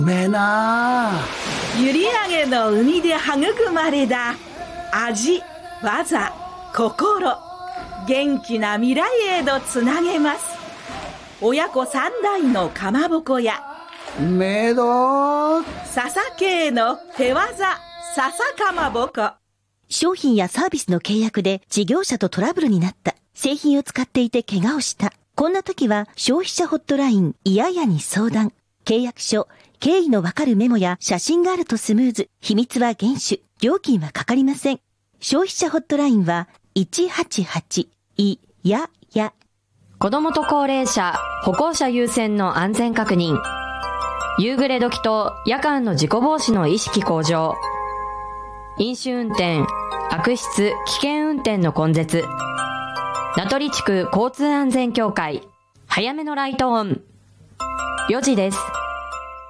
めな閖上の海で育まれた味、技、心、元気な未来へとつなげます。親子三代のかまぼこやめど笹系の手技笹かまぼこ。 商品やサービスの契約で事業者とトラブルになった。製品を使っていて怪我をした。こんな時は消費者ホットラインいややに相談。契約書、経緯のわかるメモや写真があるとスムーズ。秘密は厳守。料金はかかりません。消費者ホットラインは188いやや。 子どもと高齢者、歩行者優先の安全確認。夕暮れ時と夜間の事故防止の意識向上。飲酒運転、悪質、危険運転の根絶。名取地区交通安全協会、早めのライトオン。4時です。